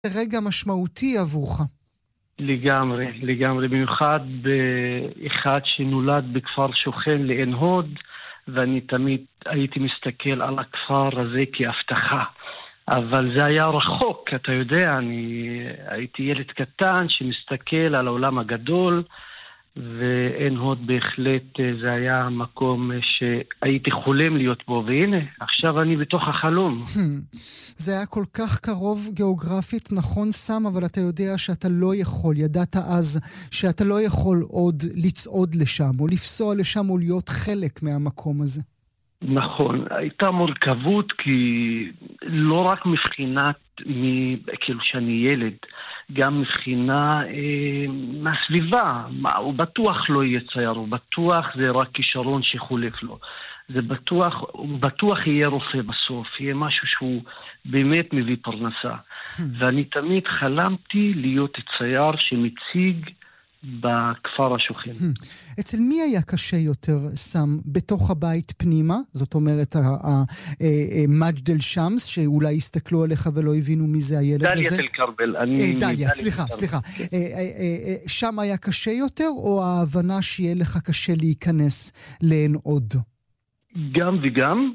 זה רגע משמעותי עבורך. לגמרי, במיוחד באחד שנולד בכפר שוכן לעין הוד, ואני תמיד הייתי מסתכל על הכפר הזה כהבטחה. אבל זה היה רחוק, אתה יודע, אני הייתי ילד קטן שמסתכל על העולם הגדול, ועין הוד בהחלט זה היה מקום שהייתי חולם להיות בו, והנה, עכשיו אני בתוך החלום. זה היה כל כך קרוב גיאוגרפית, נכון סם, אבל אתה יודע שאתה לא יכול, ידעת אז שאתה לא יכול עוד לצעוד לשם, או לפסוע לשם, או להיות חלק מהמקום הזה. נכון, הייתה מורכבות כי לא רק מבחינת כאילו שאני ילד, גם מבחינה מהסביבה, הוא בטוח לא יהיה צייר, הוא בטוח זה רק כישרון שחולף לו, זה בטוח, הוא בטוח יהיה רופא בסוף, יהיה משהו שהוא באמת מביא פרנסה, ואני תמיד חלמתי להיות צייר שמציג בכפר השוכן. אצל מי היה קשה יותר סם? בתוך הבית פנימה? זאת אומרת, מג'דל שמס, שאולי הסתכלו עליך ולא הבינו מי זה הילד הזה? דליית אל כרמל. דליה, סליחה. שם היה קשה יותר, או ההבנה שיהיה לך קשה להיכנס לעין עוד? גם וגם.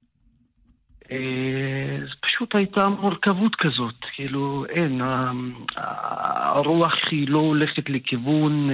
זה פשוט הייתה מורכבות כזאת, כאילו אין, הרוח היא לא הולכת לכיוון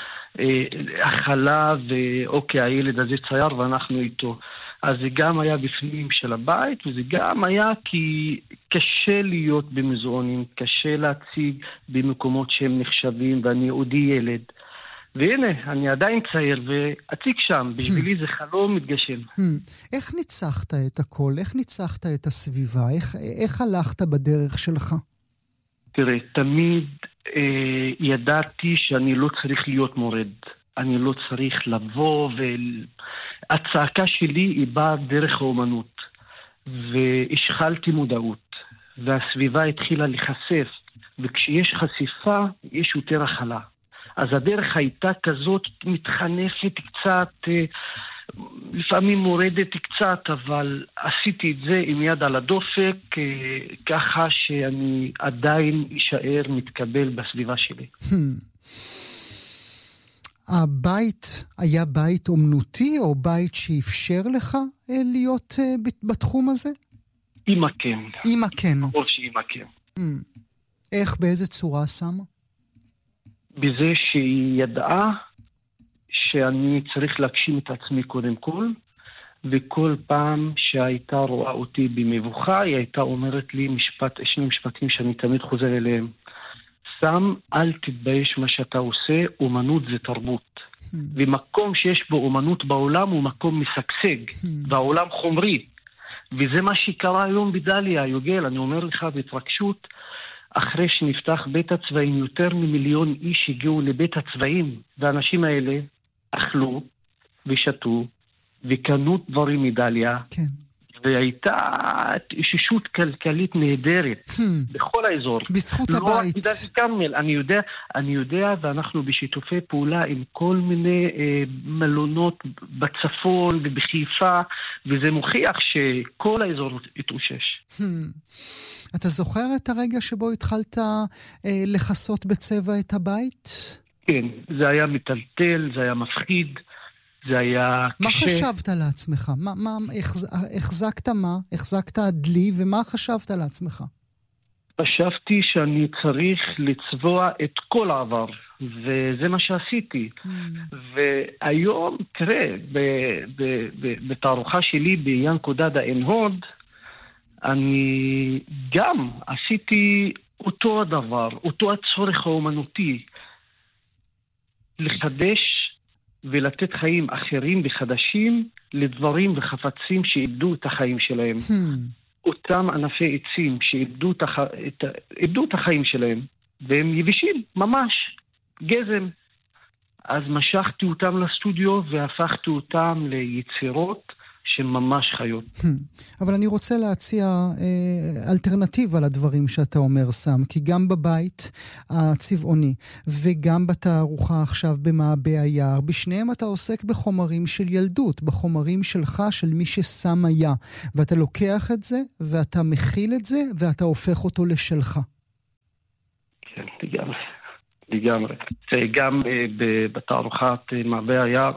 הכלה ואוקיי, הילד הזה צייר ואנחנו איתו. אז זה גם היה בפנים של הבית, וזה גם היה כי קשה להיות במוזיאונים, קשה להציג במקומות שהם נחשבים, ואני עודי ילד. והנה, אני עדיין צעיר ואציג שם, בשבילי זה חלום מתגשם. איך ניצחת את הכל? איך ניצחת את הסביבה? איך הלכת בדרך שלך? תראה, תמיד ידעתי שאני לא צריך להיות מורד. אני לא צריך לבוא, והצעקה שלי היא באה דרך האומנות. והשחלתי מודעות, והסביבה התחילה לחשף, וכשיש חשיפה, יש יותר הכלה. אז הדרך הייתה כזאת מתחנפת קצת, לפעמים מורדת קצת, אבל עשיתי את זה עם יד על הדופק, ככה שאני עדיין אשאר מתקבל בסביבה שלי. הבית היה בית אומנותי, או בית שאפשר לך להיות בתחום הזה? אמא כן. אמא כן. או שאמא כן. איך, באיזה צורה שמה? בזה שהיא ידעה שאני צריך להגשים את עצמי קודם כל, וכל פעם שהייתה רואה אותי במבוכה, היא הייתה אומרת לי שני משפטים שאני תמיד חוזר אליהם. סם, אל תתבייש מה שאתה עושה, אומנות זה תרבות. ומקום שיש בו אומנות בעולם הוא מקום משגשג, והעולם חומרי. וזה מה שקרה היום בדליה, יוגל, אני אומר לך בהתרגשות, אחרי שנפתח בית הצבעים, יותר ממיליון איש הגיעו לבית הצבעים, והאנשים האלה אכלו ושתו וקנו דברים מדליה, כן. והייתה התאוששות כלכלית נהדרת בכל האזור. בזכות לא הבית. רק בדלית כרמל, אני יודע, ואנחנו בשיתופי פעולה עם כל מיני מלונות בצפון ובחיפה, וזה מוכיח שכל האזור התאושש. אתה זוכר את הרגע שבו התחלת לחסות בצבע את הבית? כן, זה היה מטלטל, זה היה מפחיד, זה היה קשה. מה חשבת לעצמך? החזקת מה? החזקת דלי, ומה חשבת לעצמך? חשבתי שאני צריך לצבוע את כל העבר, וזה מה שעשיתי. והיום, תראה, בתערוכה שלי ביאנקו דדה עין הוד, אני גם עשיתי אותו הדבר, אותו הצורך האומנותי, לחדש ולתת חיים אחרים וחדשים לדברים וחפצים שאיבדו את החיים שלהם. אותם ענפי עצים שאיבדו את החיים שלהם, והם יבשים, ממש, גזם. אז משכתי אותם לסטודיו והפכתי אותם ליצירות שממש חיות. אבל אני רוצה להציע אלטרנטיבה לדברים שאתה אומר, סם, כי גם בבית הצבעוני וגם בתערוכה עכשיו במעבה היער, בשניהם אתה עוסק בחומרים של ילדות, בחומרים שלך, של מי שסם היה, ואתה לוקח את זה ואתה מכיל את זה ואתה הופך אותו לשלך. לגמרי. גם בתערוכת מעבה היער,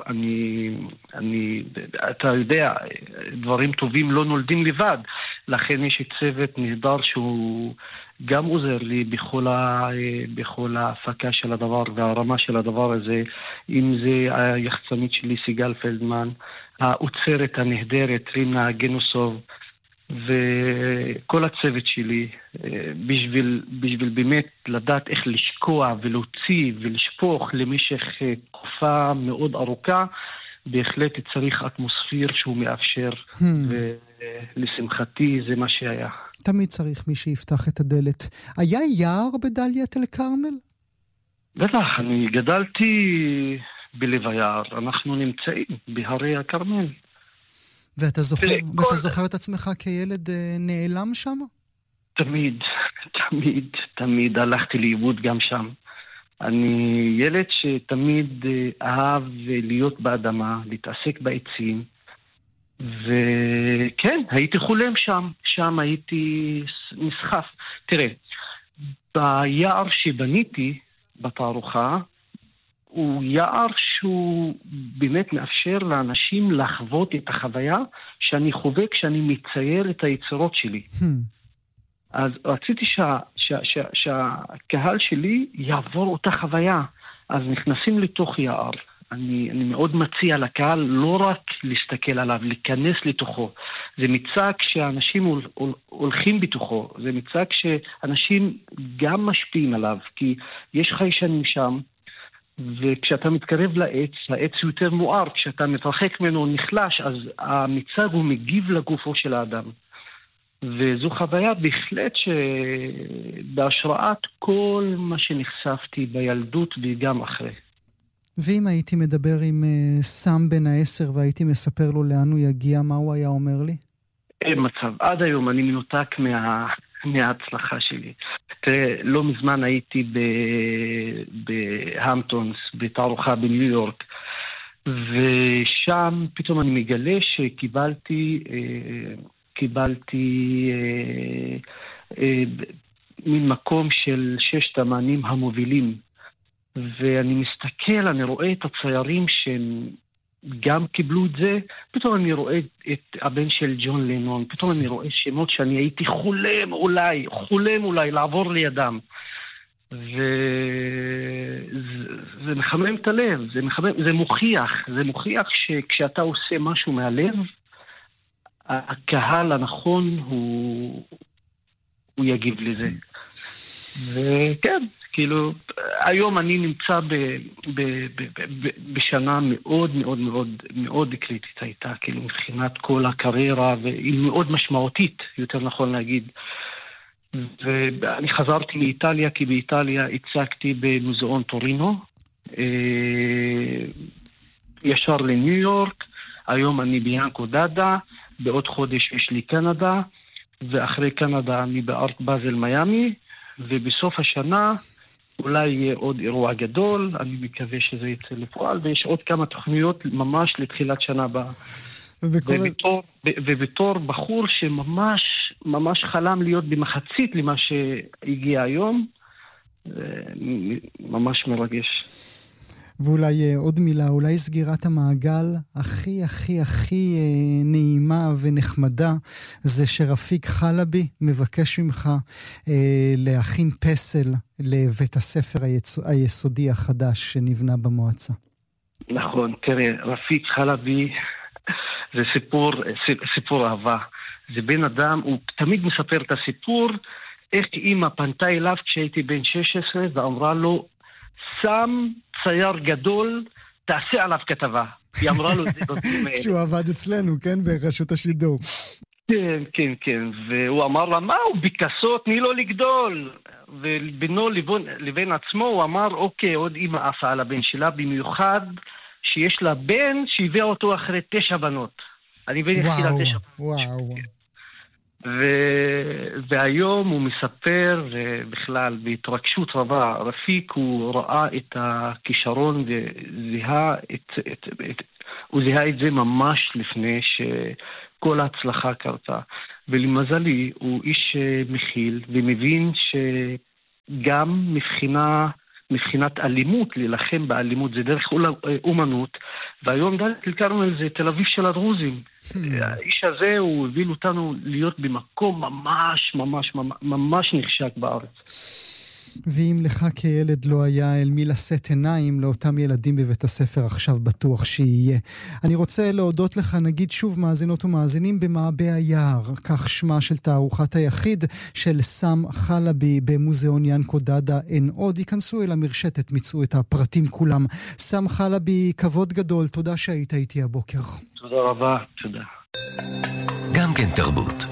אתה יודע, דברים טובים לא נולדים לבד. לכן יש צוות נהדר שהוא גם עוזר לי בכל ההפקה של הדבר והרמה של הדבר הזה. אם זה היחצנית שלי סיגל פלדמן, האוצרת הנהדרת רינה גנוסוב, וכל הצוות שלי, בשביל באמת לדעת איך לשקוע ולהוציא ולשפוך למשך תקופה מאוד ארוכה, בהחלט צריך אטמוספיר שהוא מאפשר, ולשמחתי זה מה שהיה. תמיד צריך מי שיפתח את הדלת. היה יער בדליית אל כרמל? בטח, אני גדלתי בלב היער, אנחנו נמצאים בהרי הכרמל. ואתה זוכר את עצמך כילד נעלם שם? תמיד הלכתי לאיבוד גם שם. אני ילד שתמיד אהב להיות באדמה, להתעסק בעצים, וכן, הייתי חולם שם הייתי נסחף. תראה, ביער שבניתי בתערוכה, הוא יער שהוא באמת מאפשר לאנשים לחוות את החוויה שאני חווה כשאני מצייר את היצירות שלי. אז רציתי שהקהל שלי יעבור אותה חוויה. אז נכנסים לתוך יער. אני מאוד מציע לקהל לא רק להסתכל עליו, להיכנס לתוכו. זה מצג שאנשים הולכים בתוכו. זה מצג שאנשים גם משפיעים עליו, כי יש חיישנים שם, וכשאתה מתקרב לעץ, העץ יותר מואר, כשאתה מתרחק ממנו נחלש, אז המצג הוא מגיב לגופו של האדם. וזו חוויה בהחלט שבהשראת כל מה שנחשפתי בילדות וגם אחרי. ואם הייתי מדבר עם סם בן 10 והייתי מספר לו לאן הוא יגיע, מה הוא היה אומר לי? אין מצב. עד היום אני מנותק מההצלחה שלי. תראה, לא מזמן הייתי בהמפטונס, בתערוכה בניו יורק, ושם פתאום אני מגלה שקיבלתי מין מקום של 6 אמנים המובילים, ואני מסתכל, אני רואה את הציירים שהם גם קיבלו את זה, פתאום אני רואה את הבן של ג'ון לנון, פתאום אני רואה שמות שאני הייתי חולם אולי לעבור לידם. וזה מחמם את הלב, זה מוכיח שכשאתה עושה משהו מהלב, הקהל הנכון הוא יגיב לזה. וכן, כאילו, היום אני נמצא בשנה מאוד מאוד מאוד מאוד קריטית הייתה, כאילו מבחינת כל הקריירה, והיא מאוד משמעותית, יותר נכון להגיד. ואני חזרתי מאיטליה, כי באיטליה הצגתי במוזיאון טורינו, ישר לניו יורק, היום אני ביאנקו דאדה, בעוד חודש יש לי קנדה, ואחרי קנדה אני בארט באזל מיאמי, ובסוף השנה אולי יהיה עוד אירוע גדול, אני מקווה שזה יצא לפועל, ויש עוד כמה תוכניות ממש לתחילת שנה הבאה. ובתור בחור שממש חלם להיות במחצית למה שהגיע היום, ממש מרגש. ואולי עוד מילה, אולי סגירת המעגל הכי נעימה ונחמדה, זה שרפיק חלבי מבקש ממך להכין פסל לבית הספר היסודי החדש שנבנה במועצה. נכון, תראה, רפיק חלבי זה סיפור אהבה. זה בן אדם, הוא תמיד מספר את הסיפור, איך אמא פנתה אליו כשהייתי בן 16 ואמרה לו, שם צייר גדול, תעשה עליו כתבה. היא אמרה לו את זה בזמן האלה. כשהוא עבד אצלנו, כן? ברשות השידור. כן. והוא אמר לה, מה הוא ביקסו? תני לו לגדול. ובינו לבין עצמו הוא אמר, אוקיי, עוד אמא עפה על הבן שלה, במיוחד שיש לה בן שהביאה אותו אחרי 9 בנות. אני בן יחידה 9 בנות. וואו. והיום הוא מספר, בכלל בהתרגשות רבה, רפיק הוא ראה את הכישרון הוא זיהה את זה ממש לפני שכל ההצלחה קרתה. ולמזלי הוא איש מכיל ומבין גם מבחינת אלימות, להילחם באלימות, זה דרך אומנות, והיום דלית אל-כרמל זה תל אביב של הדרוזים. האיש הזה הוא הוביל אותנו להיות במקום ממש ממש ממש נחשק בארץ. ואם לך כילד לא היה אל מי לשאת עיניים, לאותם ילדים בבית הספר עכשיו בטוח שיהיה. אני רוצה להודות לך, נגיד שוב מאזינות ומאזינים, במעבה היער, כך שמה של תערוכת היחיד של סם חלבי במוזיאון ינקו דדה. אין עוד, ייכנסו אל המרשתת, מצאו את הפרטים כולם. סם חלבי, כבוד גדול, תודה שהיית איתי הבוקר. תודה רבה, תודה. גם כן תרבות.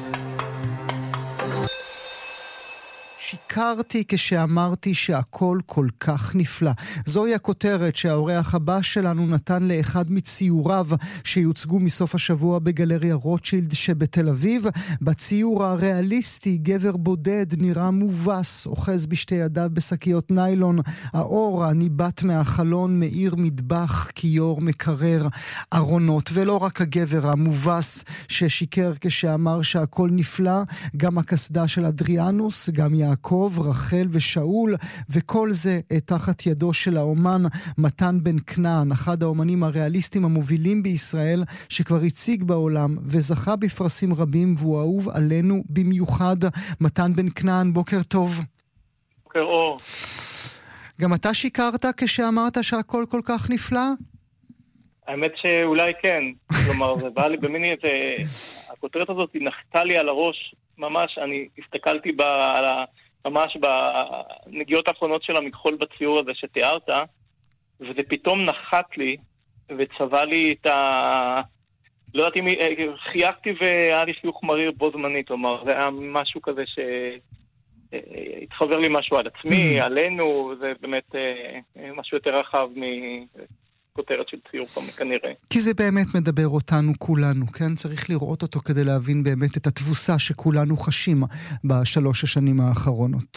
שיקרתי כשאמרתי שהכל כל כך נפלא. זוהי הכותרת שהאורח הבא שלנו נתן לאחד מציוריו שיוצגו מסוף השבוע בגלריה רוטשילד שבתל אביב. בציור הריאליסטי גבר בודד נראה מובס, אוחז בשתי ידיו בשקיות ניילון. האור הניבט מהחלון מאיר מטבח, כיור מקרר ארונות. ולא רק הגבר המובס ששיקר כשאמר שהכל נפלא, גם הכסדה של אדריאנוס, גם יעקב, רחל ושאול, וכל זה תחת ידו של האומן מתן בן כנען, אחד האומנים הריאליסטים המובילים בישראל, שכבר הציג בעולם וזכה בפרסים רבים, והוא אהוב עלינו במיוחד. מתן בן כנען, בוקר טוב. בוקר אור. גם אתה שיקרת כשאמרת שהכל כל כך נפלא? האמת שאולי כן. כלומר, זה בא לי במיני, הכותרת הזאת נחתה לי על הראש, ממש, אני הסתכלתי ממש בנגיעות האחרונות של המכחול בציור הזה שתיארת, וזה פתאום נחת לי, וצבע לי את לא יודעת אם חייכתי והיה לי חיוך מריר בו זמנית, כלומר, זה היה משהו כזה התחבר לי משהו על עצמי, עלינו, זה באמת משהו יותר רחב כותרת של ציור כנראה. כי זה באמת מדבר אותנו כולנו, כן? צריך לראות אותו כדי להבין באמת את התבוסה שכולנו חשים בשלוש השנים האחרונות.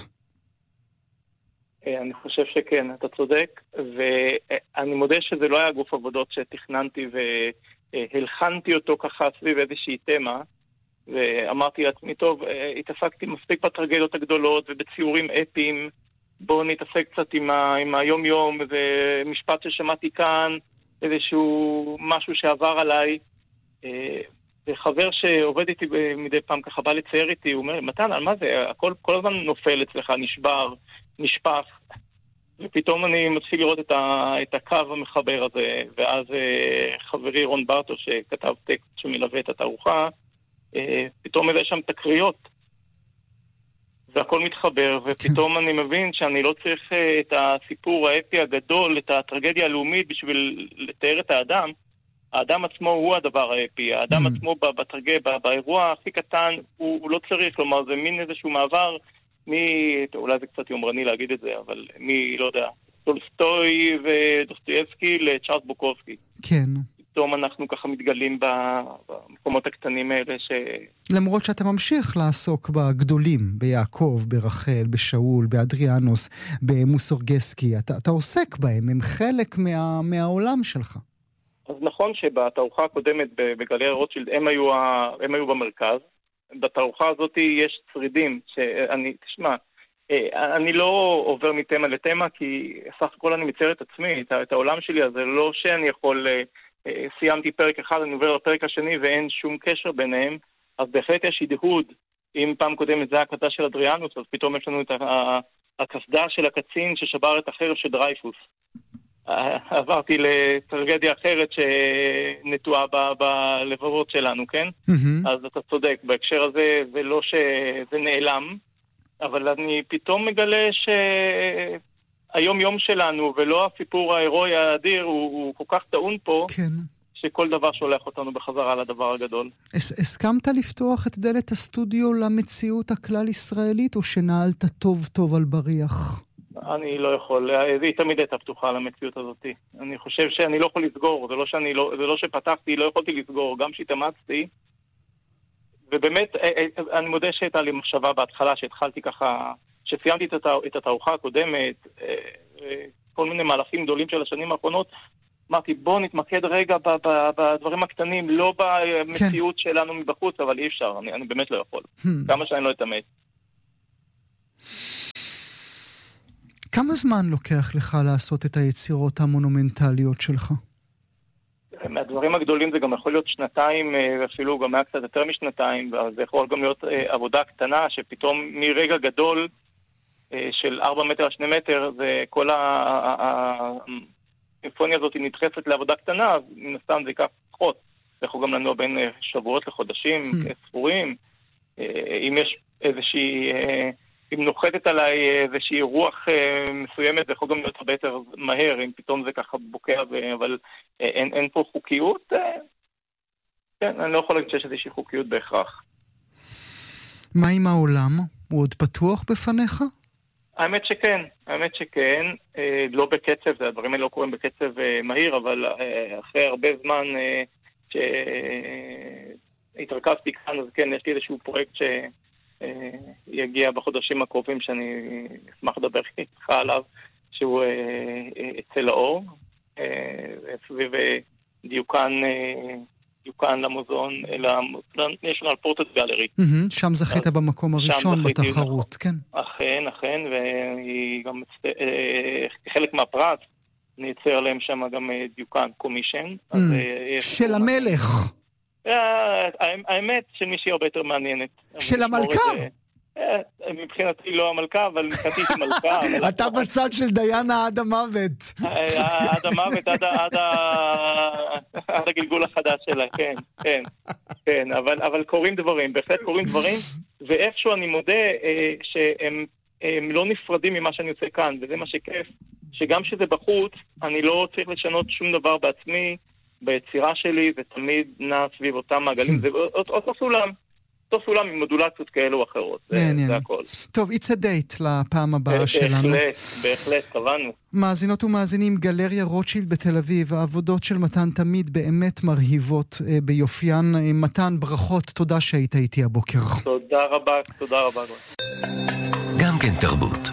אני חושב שכן, אתה צודק, ואני מודה שזה לא היה גוף עבודות שתכננתי והלחנתי אותו ככה סביב איזושהי תמה, ואמרתי לעצמי, טוב, התעסקתי מספיק בטרגדיות הגדולות ובציורים אפיים, בואו נתעסק קצת עם היום-יום, ומשפט ששמעתי כאן, איזשהו משהו שעבר עליי, וחבר שעובד איתי מדי פעם ככה בא לצייר איתי, הוא אומר, מתן, על מה זה? הכל כל הזמן נופל אצלך, נשבר, נשפך, ופתאום אני מתחיל לראות את הקו המחבר הזה, ואז חברי רון ברטו שכתב טקסט שמלווה את התערוכה, פתאום יש שם תקריות, והכל מתחבר, ופתאום אני מבין שאני לא צריך את הסיפור האפי הגדול, את הטרגדיה הלאומית בשביל לתאר את האדם. האדם עצמו הוא הדבר האפי, האדם עצמו באירוע הכי קטן הוא לא צריך, כלומר זה מין איזשהו מעבר, אולי זה קצת יומרני להגיד את זה, אבל לא יודע, טולסטוי ודוסטויבסקי לצ'ארלס בוקובסקי. כן. פתאום אנחנו ככה מתגלים במקומות הקטנים האלה למרות שאתה ממשיך לעסוק בגדולים, ביעקב, ברחל, בשאול, באדריאנוס, במוסורגסקי, אתה עוסק בהם, הם חלק מהעולם שלך. אז נכון שבתערוכה הקודמת בגלריה רוטשילד הם היו במרכז. בתערוכה הזאת יש שרידים תשמע, אני לא עובר מתמה לתמה, כי סך הכל אני מצייר את עצמי, את העולם שלי, אז זה לא שאני יכול, סיימתי פרק אחד, אני עובר לפרק השני ואין שום קשר ביניהם, אז בהחלט יש הדהוד. אם פעם קודמת זה הקטע של אדריאנוס, אז פתאום יש לנו את הקסדה של הקצין ששבר את החרב של דרייפוס. עברתי לטרגדיה אחרת שנטועה בלבבות שלנו, כן? אז אתה צודק, בהקשר הזה זה לא שזה נעלם, אבל אני פתאום מגלה שהיום יום שלנו, ולא הסיפור ההירואי האדיר, הוא כל כך טעון פה, כן. שכל דבר שולח אותנו בחזרה לדבר הגדול. הסכמת לפתוח את דלת הסטודיו למציאות הכלל ישראלית, או שנעלת טוב טוב על בריח? אני לא יכול, היא תמיד הייתה פתוחה על המציאות הזאת. אני חושב שאני לא יכול לסגור, זה לא שפתחתי, לא יכולתי לסגור, גם שהתאמצתי. ובאמת, אני מודה שהייתה לי מחשבה בהתחלה, שהתחלתי ככה, שסיימתי את התערוכה הקודמת, כל מיני מהלכים גדולים של השנים האחרונות, אמרתי, בוא נתמקד רגע בדברים הקטנים, לא במציאות שלנו מבחוץ, אבל אי אפשר, אני באמת לא יכול. כמה שאני לא אתאמץ. כמה זמן לוקח לך לעשות את היצירות המונומנטליות שלך? מהדברים הגדולים זה גם יכול להיות שנתיים, ואפילו גם היה קצת יותר משנתיים, וזה יכול גם להיות עבודה קטנה, שפתאום מרגע גדול של 4 מטר, 2 מטר, זה כל הסימפוניה הזאת נדחפת לעבודה קטנה, אז מן הסתם זה ייקח פחות. זה יכול גם לנוע בין שבועות לחודשים, ספורים. אם יש איזושהי, אם נוחתת עליי איזושהי רוח מסוימת, זה יכול גם להיות הרבה יותר מהר, אם פתאום זה ככה בוקע, אבל אין פה חוקיות. כן, אני לא יכול להגיד שיש איזושהי חוקיות בהכרח. מה עם העולם? הוא עוד פתוח בפניך? האמת שכן, לא בקצב, הדברים האלה לא קורים בקצב מהיר, אבל אחרי הרבה זמן שהתרכזתי כאן, אז כן, יש לי איזשהו פרויקט שיגיע בחודשים הקרובים, שאני אשמח לדבר איתך עליו, שהוא אצל האור, סביב דיוקן למוזיאון, ל-National Portrait Gallery. שם זכית במקום הראשון בתחרות, כן. אכן, והיא גם חלק מהפרט, נייצר להם שם גם דיוקן קומישן. של המלך. האמת של מישהי הרבה יותר מעניינת. של המלכה? מבחינתי לא המלכה, אבל מבחינתי היא מלכה. אתה בצד של דיינה עד המוות. עד המוות, עד הגלגול החדש שלה, כן. אבל קורים דברים, בהחלט קורים דברים, ואיפשהו אני מודה שהם לא נפרדים ממה שאני עושה כאן, וזה מה שכיף, שגם שזה בחוץ, אני לא צריך לשנות שום דבר בעצמי, ביצירה שלי, ותמיד נע סביב אותם מעגלים, זה אותו סולם עם מודולציות כאלו או אחרות, זה הכל. טוב, it's a date לפעם הבאה שלנו. בהחלט, קבענו. מאזינות ומאזינים, גלריה רוטשילד בתל אביב, העבודות של מתן תמיד באמת מרהיבות ביופיין. מתן, ברכות, תודה שהיית איתי הבוקר. תודה רבה. גם כן תרבות.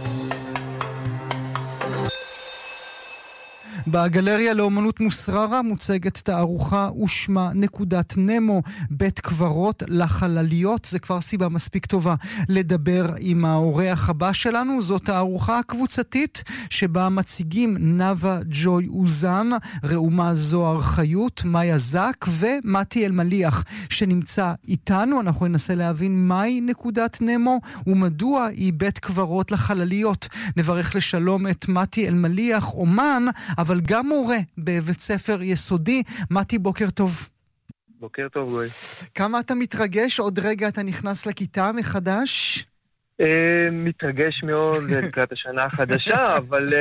בגלריה לאומנות מוסררה מוצגת תערוכה ושמה נקודת נמו, בית קברות לחלליות. זה כבר סיבה מספיק טובה לדבר עם האורח הבא שלנו. זאת תערוכה קבוצתית שבה מציגים נווה ג'וי אוזן, ראומה זוהר חיות, מאיה זק ומתי אלמליח שנמצא איתנו. אנחנו ננסה להבין מהי נקודת נמו ומדוע היא בית קברות לחלליות. נברך לשלום את מתי אלמליח, אומן, אבל גם מורה בבית ספר יסודי. מתי, בוקר טוב. בוקר טוב, גוי. כמה אתה מתרגש? עוד רגע אתה נכנס לכיתה מחדש? מתרגש מאוד לקראת השנה החדשה, אבל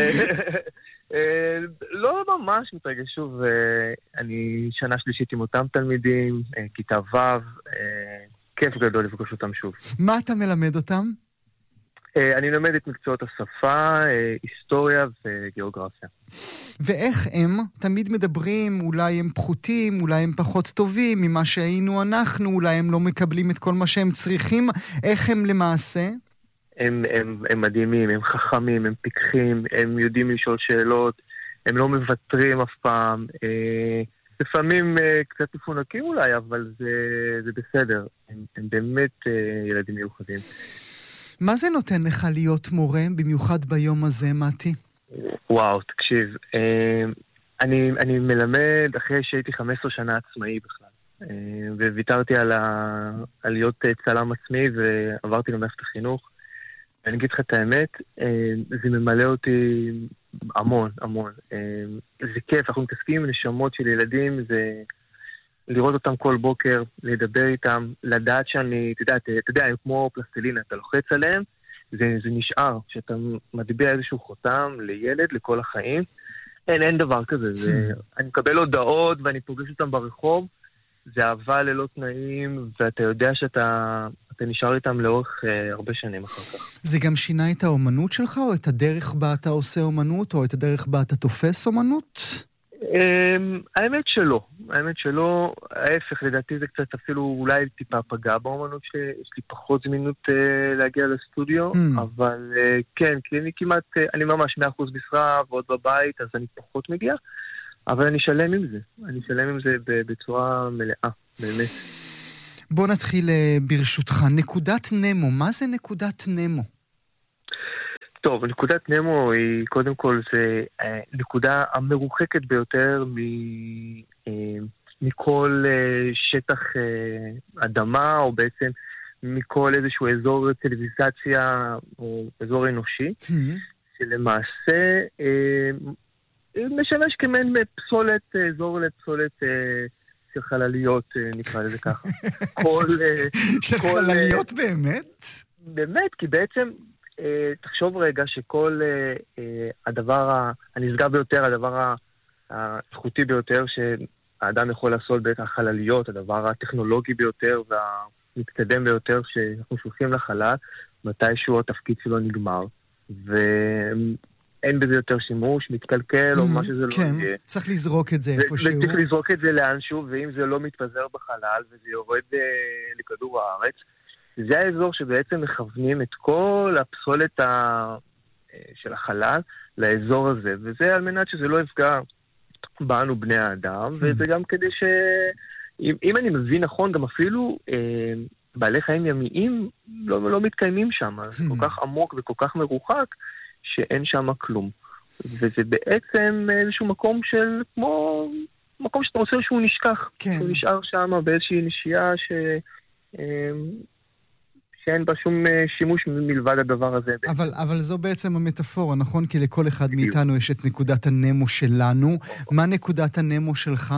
לא ממש מתרגש. שוב, אני שנה שלישית עם אותם תלמידים, כיתה ו', כיף גדול לפגוש אותם שוב. מה אתה מלמד אותם? אני לומד את מקצועות השפה, היסטוריה וגיאוגרפיה. ואיך הם? תמיד מדברים, אולי הם פחותים, אולי הם פחות טובים ממה שהיינו אנחנו, אולי הם לא מקבלים את כל מה שהם צריכים. איך הם למעשה? הם מדהימים, הם חכמים, הם פיקחים, הם יודעים לשאול שאלות, הם לא מוותרים אף פעם. לפעמים קצת מפונקים אולי, אבל זה בסדר. הם באמת ילדים מיוחדים. מה זה נותן לך להיות מורה, במיוחד ביום הזה, מתי? וואו, תקשיב. אני מלמד אחרי שהייתי 15 שנה עצמאי בכלל. וויתרתי על להיות צלם עצמי ועברתי למערכת החינוך. ואני אגיד לך את האמת, זה ממלא אותי המון. זה כיף, אנחנו מתעסקים עם נשמות של ילדים, זה לראות אותם כל בוקר, לדבר איתם, לדעת שאני, אתה יודע, הם כמו פלסטלינה, אתה לוחץ עליהם, זה נשאר, שאתה מטביע איזשהו חותם לילד, לכל החיים. אין דבר כזה. אני מקבל הודעות ואני פוגש אותם ברחוב, זה אהבה ללא תנאים, ואתה יודע שאתה נשאר איתם לאורך הרבה שנים אחר כך. זה גם שינה את האומנות שלך, או את הדרך בה אתה עושה אומנות, או את הדרך בה אתה תופס אומנות? האמת שלא, ההפך, לדעתי זה קצת אפילו אולי טיפה פגע באומנות שיש לי פחות זמינות להגיע לסטודיו, אבל כן, כי אני ממש 100% משרה ועוד בבית, אז אני פחות מגיע, אבל אני שלם עם זה בצורה מלאה, באמת. בוא נתחיל ברשותך, נקודת נמו, מה זה נקודת נמו? טוב, נקודת נמו היא קודם כל זה נקודה המרוחקת ביותר מכל שטח אדמה, או בעצם מכל איזשהו אזור טלוויזציה או אזור אנושי, שלמעשה משמש כמין פסולת, אזור לפסולת של חלליות, נקרא לזה ככה. של חלליות באמת? באמת, כי בעצם תחשוב רגע שכל הדבר הנשגב ביותר, הדבר האיכותי ביותר שהאדם יכול לעשות בעת החלליות, הדבר הטכנולוגי ביותר והמתקדם ביותר שאנחנו שולחים לחלל, מתישהו התפקיד שלו נגמר, ואין בזה יותר שימוש, מתקלקל או מה שזה לא יהיה. כן, צריך לזרוק את זה איפשהו. וצריך לזרוק את זה לאנשהו, ואם זה לא מתפזר בחלל וזה יורד לכדור הארץ, זה האזור שבעצם מכוונים את כל הפסולת של החלל לאזור הזה, וזה על מנת שזה לא יפגע בנו בני האדם, וזה גם כדי אם אני מבין נכון, גם אפילו בעלי חיים ימיים לא מתקיימים שם, זה כל כך עמוק וכל כך מרוחק, שאין שם כלום. וזה בעצם איזשהו מקום של כמו מקום שאתה רוצה שהוא נשכח, שהוא נשאר שם באיזושהי נשייה שאין בה שום שימוש מלבד הדבר הזה. אבל זו בעצם המטאפורה, נכון? כי לכל אחד מאיתנו יש את נקודת הנמו שלנו. מה נקודת הנמו שלך?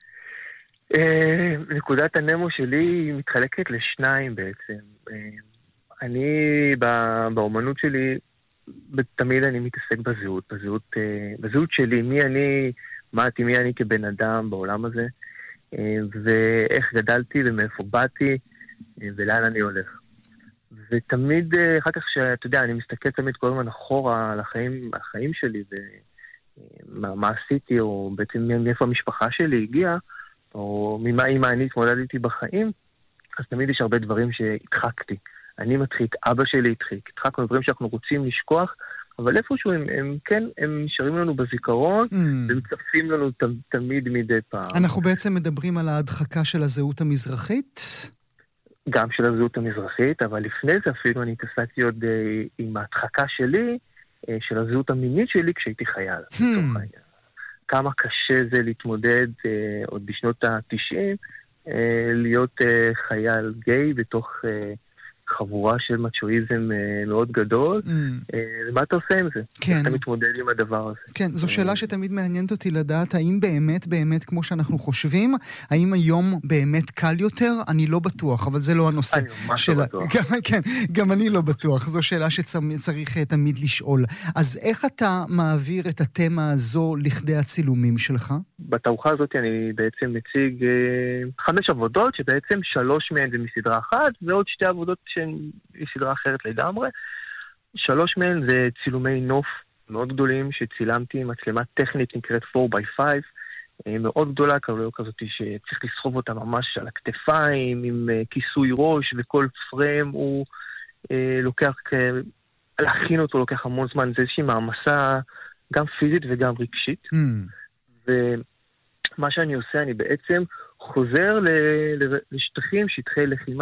נקודת הנמו שלי מתחלקת לשניים בעצם. אני באומנות שלי תמיד אני מתעסק בזהות שלי, מי אני כבן אדם בעולם הזה, ואיך גדלתי ומאיפה באתי ולאן אני הולך. ותמיד, אחר כך שאתה יודע, אני מסתכל תמיד כל הזמן אחורה על החיים שלי, ומה עשיתי, או בעצם מאיפה המשפחה שלי הגיעה, או ממה אני התמודדתי בחיים, אז תמיד יש הרבה דברים שהדחקתי. אני מדחיק, אבא שלי הדחקנו דברים שאנחנו רוצים לשכוח, אבל איפשהו הם נשארים לנו בזיכרון, ומצטרפים לנו תמיד מדי פעם. אנחנו בעצם מדברים על ההדחקה של הזהות המזרחית? גם של הזהות המזרחית, אבל לפני זה אפילו אני התעסקתי עוד עם ההדחקה שלי, של הזהות המינית שלי כשהייתי חייל. כמה קשה זה להתמודד עוד בשנות ה-90, להיות חייל גיי בתוך חבורה של מצ'ואיזם מאוד גדול. מה אתה עושה עם זה? כן. אתה מתמודד עם הדבר הזה. כן, זו שאלה שתמיד מעניינת אותי לדעת, האם באמת כמו שאנחנו חושבים, האם היום באמת קל יותר? אני לא בטוח, אבל זה לא הנושא. אני ממש לא בטוח. כן, גם אני לא בטוח. זו שאלה שצריך תמיד לשאול. אז איך אתה מעביר את התמה הזו לכדי הצילומים שלך? בתערוכה הזאת אני בעצם מציג 5 עבודות, שבעצם 3 מהן זה מסדרה אחת, ועוד 2 עבודות שהן מסדרה אחרת לגמרי. 3 מהן זה צילומי נוף מאוד גדולים, שצילמתי עם מצלמה טכנית נקראת 4x5, מאוד גדולה, כזאת שצריך לסחוב אותה ממש על הכתפיים, עם כיסוי ראש, וכל פריים הוא לוקח, להכין אותו לוקח המון זמן, זה איזושהי מעמסה גם פיזית וגם רגשית. ומה שאני עושה, אני בעצם חוזר לשטחים, שטחי לחימה,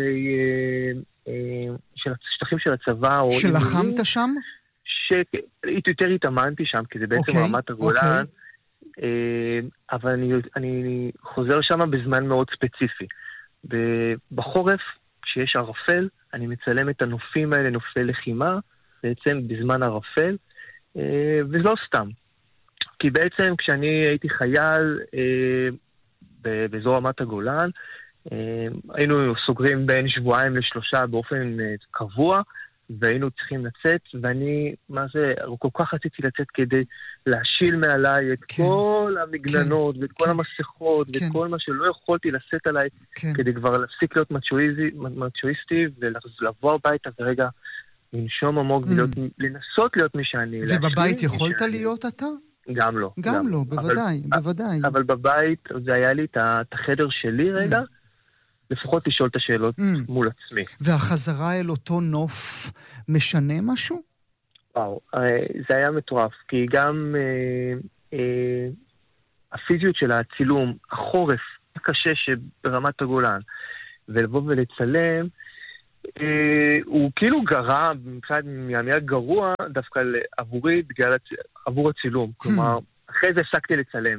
שטחים של הצבא. שלחמת שם? יותר התאמנתי שם, כי זה בעצם רמת הגולן. אבל אני חוזר שם בזמן מאוד ספציפי. בחורף, כשיש ערפל, אני מצלם את הנופים האלה, נופי לחימה, בעצם בזמן ערפל, ולא סתם. כי בעצם כשאני הייתי חייל באזור רמת הגולן, היינו סוגרים בין 2 ל3 באופן קבוע, והיינו צריכים לצאת, ואני, כל כך רציתי לצאת כדי להשיל מעליי את כל המגננות, ואת כל המסכות, ואת כל מה שלא יכולתי לשאת עליי, כדי כבר להפסיק להיות מצ'ואיסטי, ולבוא הביתה ורגע לנשום עמוק, ולנסות להיות מי שאני. ובבית יכולת להיות אתה? גם לא. גם לא, בוודאי. אבל בבית זה היה לי את החדר שלי רגע, לפחות לשאול את השאלות מול עצמי. והחזרה אל אותו נוף משנה משהו? וואו, זה היה מטורף, כי גם הפיזיות של הצילום, החורף הקשה שברמת הגולן, ולבוא ולצלם, הוא כאילו גרע, מבחינת מהמילה גרוע, דווקא עבורי, עבור הצילום. כלומר, אחרי זה הפסקתי לצלם.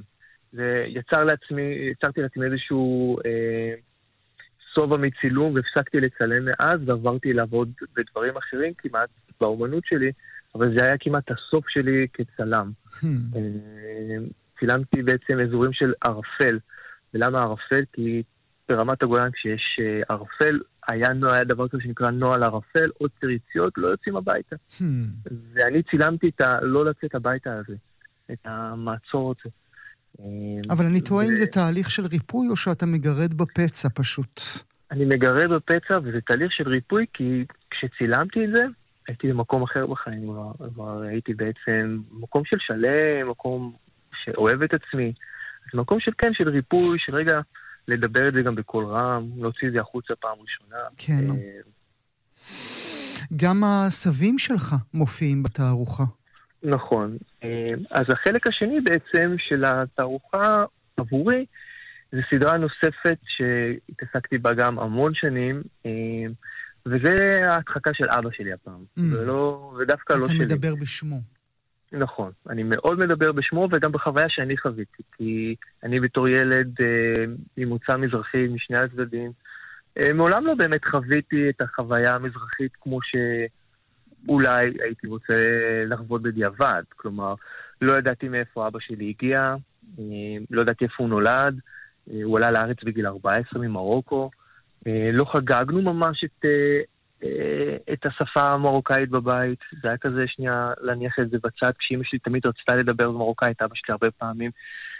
יצרתי לעצמי איזשהו סובה מצילום, והפסקתי לצלם מאז, ועברתי לעבוד בדברים אחרים כמעט באומנות שלי, אבל זה היה כמעט הסוף שלי כצלם. צילמתי בעצם אזורים של ערפל. ולמה ערפל? כי ברמת הגולן כשיש ערפל, היה דבר כזה שנקרא נועל ערפל, עוד צריציות לא יוצאים הביתה. ואני צילמתי את לא לצאת הביתה הזה, את המעצור הזה. אבל אני טועה אם זה תהליך של ריפוי, או שאתה מגרד בפצע פשוט? אני מגרד בפצע, וזה תהליך של ריפוי, כי כשצילמתי את זה, הייתי במקום אחר בחיים, כבר הייתי בעצם מקום של שלם, מקום שאוהב את עצמי. זה מקום של כן, של ריפוי, של רגע לדבר את זה גם בכל רם, להוציא את זה החוצה פעם ראשונה. כן. גם הסבים שלך מופיעים בתערוכה. נכון. אז החלק השני בעצם של התערוכה עבורי, זה סדרה נוספת שהתעסקתי בה גם המון שנים, וזה ההדחקה של אבא שלי הפעם. ודווקא לא שלי. אתה מדבר בשמו. נכון. אני מאוד מדבר בשמו, וגם בחוויה שאני חוויתי. כי אני בתור ילד ממוצא מזרחי, משני הצדדים, מעולם לא באמת חוויתי את החוויה המזרחית כמו שאולי הייתי רוצה לחוות בדיעבד. כלומר, לא ידעתי מאיפה אבא שלי הגיע, לא ידעתי איפה הוא נולד, הוא עלה לארץ בגיל 14 ממרוקו, לא חגגנו ממש את השפה המרוקאית בבית, זה היה כזה שנייה להניח את זה בצד, כשאמא שלי תמיד רצתה לדבר במרוקאית, אבא שלי הרבה פעמים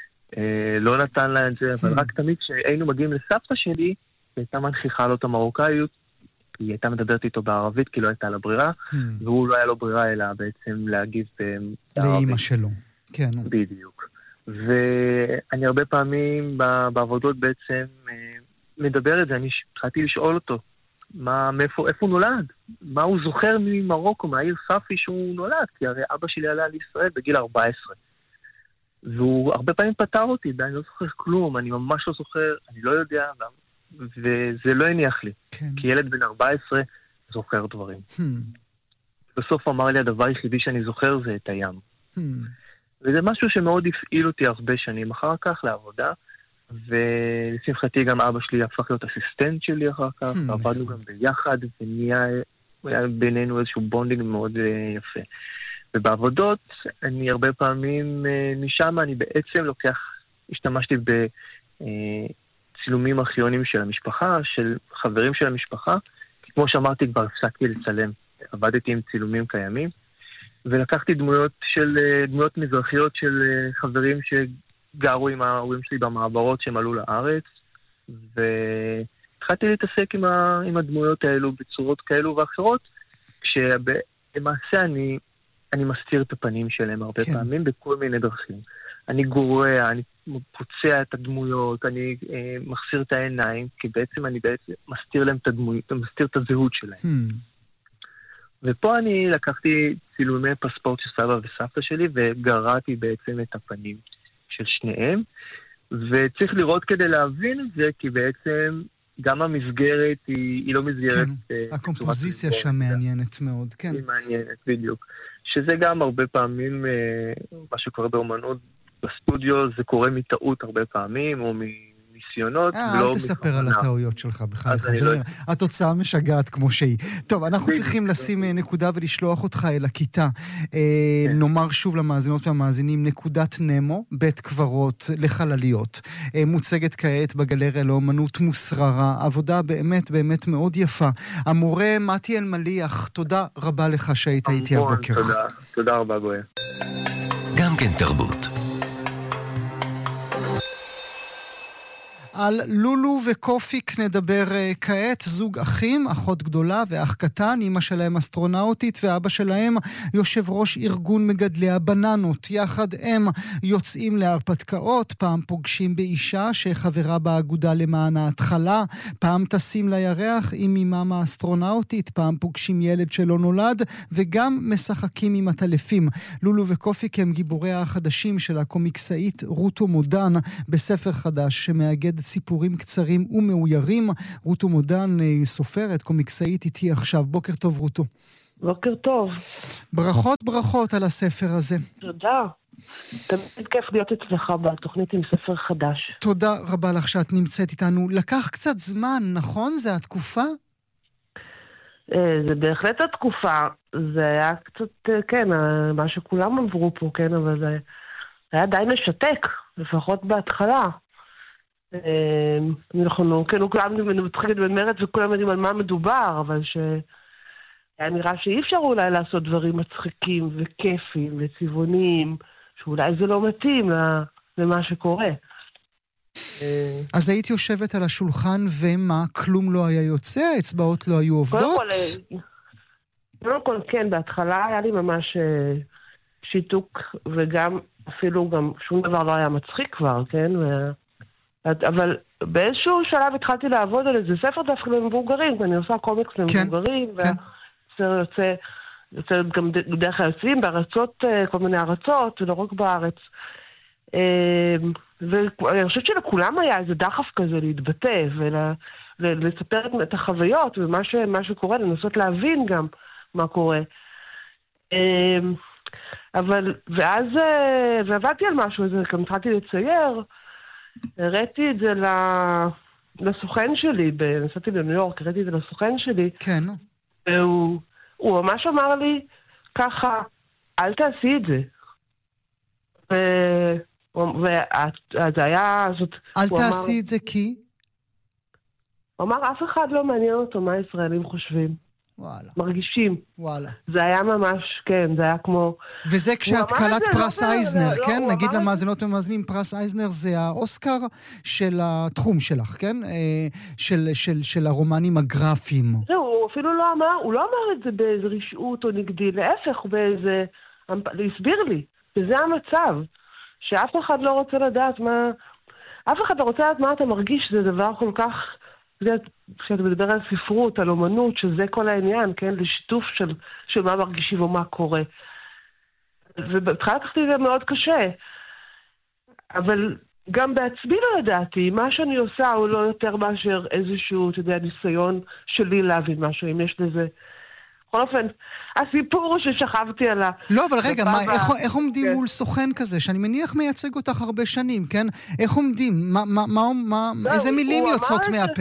לא נתן לה את זה, אבל רק תמיד כשהיינו מגיעים לסבתא שלי, היא הייתה מנחיכה לו את המרוקאיות, היא הייתה מדברת איתו בערבית, כי לא הייתה לה ברירה, והוא לא היה לו ברירה, אלא בעצם להגיב בערבית. לאמא שלו, כן. בדיוק. ואני הרבה פעמים בעבודות בעצם מדבר את זה, אני התחלתי לשאול אותו, איפה הוא נולד? מה הוא זוכר ממרוקו, מהעיר ספי שהוא נולד? כי הרי אבא שלי עלה לישראל בגיל 14. והוא הרבה פעמים פתר אותי, אני לא זוכר כלום, אני ממש לא זוכר, אני לא יודע, וזה לא הניח לי. כן. כי ילד בן 14 זוכר דברים. בסוף אמר לי, הדבר היחידי שאני זוכר זה את הים. וזה משהו שמאוד הפעיל אותי הרבה שנים אחר כך לעבודה, ולשמחתי גם אבא שלי הפך להיות אסיסטנט שלי אחר כך, ועבדנו גם ביחד, והיה בינינו איזשהו בונדינג מאוד יפה. ובעבודות, אני הרבה פעמים משם, אני בעצם השתמשתי בצילומים ארכיונים של המשפחה, של חברים של המשפחה, כי כמו שאמרתי, כבר הפסקתי לצלם, עבדתי עם צילומים קיימים, ולקחתי דמויות מזרחיות של חברים שגרו עם ההורים שלי במעברות שהם עלו לארץ, והתחלתי להתעסק עם הדמויות האלו בצורות כאלו ואחרות, כשלמעשה אני מסתיר את הפנים שלהם הרבה פעמים בכל מיני דרכים. אני גורע, אני פוצע את הדמויות, אני מחסיר את העיניים, כי בעצם אני מסתיר להם את הדמויות, מסתיר את הזהות שלהם. ופה אני לקחתי צילומי פספורט של סבא וסבתא שלי, וגרעתי בעצם את הפנים של שניהם, וצריך לראות כדי להבין את זה, כי בעצם גם המסגרת היא לא מסגרת... כן, הקומפוזיציה שם מעניינת מאוד, כן. היא מעניינת, בדיוק. שזה גם הרבה פעמים, מה שקורה באומנות בסטודיו, זה קורה מטעות הרבה פעמים, או ניסיונות. אל תספר על הטעויות שלך בכלל. התוצאה משגעת כמו שהיא. טוב, אנחנו צריכים לשים נקודה ולשלוח אותך אל הכיתה. נאמר שוב למאזינות והמאזינים, נקודת נמו, בית קברות לחלליות. מוצגת כעת בגלריה לאומנות מוסררה. עבודה באמת באמת מאוד יפה. המורה מתי אלמליח, תודה רבה לך שהיית איתי הבוקר. תודה רבה גויה. גם כן תרבות. על לולו וקופיק נדבר כעת, זוג אחים, אחות גדולה ואח קטן, אמא שלהם אסטרונאוטית ואבא שלהם יושב ראש ארגון מגדלי הבננות. יחד הם יוצאים להרפתקאות, פעם פוגשים באישה שחברה באגודה למען ההתחלה, פעם טסים לירח עם אמם האסטרונאוטית, פעם פוגשים ילד שלא נולד וגם משחקים עם הטלפים. לולו וקופיק הם גיבוריה החדשים של הקומיקסאית רוטו מודן בספר חדש שמאגד סיפורים קצרים ומאוירים. רוטו מודן, סופרת, קומיקסאית, איתי עכשיו. בוקר טוב, רוטו. בוקר טוב. ברכות על הספר הזה. תודה. תמיד כיף להיות אצלך בתוכנית עם ספר חדש. תודה רבה לך שאת נמצאת איתנו. לקח קצת זמן, נכון? זה התקופה? זה בהחלט התקופה. זה היה קצת, כן, מה שכולם עברו פה, כן, אבל זה היה די משתק, לפחות בהתחלה. אנחנו, כן, כולם מתחילים במרד וכולם יודעים על מה מדובר, אבל היה נראה שאי אפשר אולי לעשות דברים מצחיקים וכיפים וצבעוניים, שאולי זה לא מתאים למה שקורה. אז היית יושבת על השולחן ומה? כלום לא היה יוצא? האצבעות לא היו עובדות? קודם כל, כן, בהתחלה היה לי ממש שיתוק, וגם אפילו גם שום דבר לא היה מצחיק כבר, כן? אבל באיזשהו שלב התחלתי לעבוד על איזה ספר דווקא למבוגרים, ואני עושה קומיקס למבוגרים, והספר יוצא גם דרך היוצאים בארצות, כל מיני ארצות, ולא רק בארץ. ואני חושבת שלכולם היה איזה דחף כזה להתבטא, ולספר את החוויות, ומה שקורה, לנסות להבין גם מה קורה. אבל, ועבדתי על משהו, אז גם התחלתי לצייר, הראיתי את זה לסוכן שלי, נסעתי לניו יורק, הראיתי את זה לסוכן שלי. כן. והוא ממש אמר לי, ככה, אל תעשי את זה. וזה היה... אל תעשי את זה כי? הוא אמר, אף אחד לא מעניין אותו מה ישראלים חושבים. וואלה. מרגישים. וואלה. זה היה ממש, כן, זה היה כמו... וזה כשאת קלת פרס אייזנר, כן? נגיד למאזינות ומאזינים, פרס אייזנר זה האוסקר של התחום שלך, כן? של הרומנים הגרפיים. זהו, הוא אפילו לא אמר, הוא לא אמר את זה באיזה רשעות או נגדי, להפך, באיזה... הסביר לי, וזה המצב, שאף אחד לא רוצה לדעת מה... אף אחד לא רוצה לדעת מה אתה מרגיש, זה דבר כל כך... כשאתה מדבר על ספרות, על אומנות, שזה כל העניין, כן? לשיתוף של מה מרגישים ומה קורה. ובהתחלה לקחתי את זה מאוד קשה. אבל גם בעצמי לא ידעתי, מה שאני עושה הוא לא יותר מאשר איזשהו, אתה יודע, ניסיון שלי להבין משהו, אם יש לזה. בכל אופן, הסיפור ששכבתי עליו... לא, אבל רגע, איך עומדים מול סוכן כזה, שאני מניח מייצג אותך הרבה שנים, כן? איך עומדים? איזה מילים יוצאות מהפה?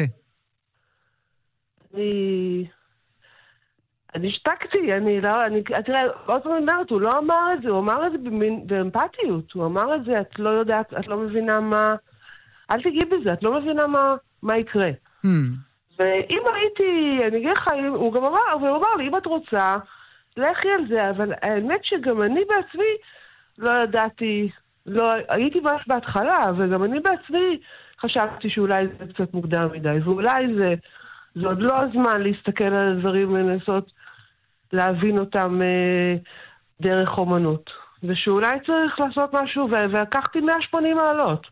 אני השתקתי, תראה, עוד פעם אומרת, הוא לא אמר את זה, הוא אמר את זה באמפתיות, הוא אמר את זה, את לא יודעת, את לא מבינה מה, אל תגיעי בזה, את לא מבינה מה יקרה. ואם הייתי, אני אגיד לך, הוא גם אמר לי, אם את רוצה, לכי על זה, אבל האמת שגם אני בעצמי לא ידעתי, הייתי ממש בהתחלה, וגם אני בעצמי חשבתי שאולי זה קצת מוקדם מדי, ואולי זה עוד לא הזמן להסתכל על הדברים ולנסות להבין אותם דרך אומנות. ושאולי צריך לעשות משהו, ולקחתי 180 מעלות.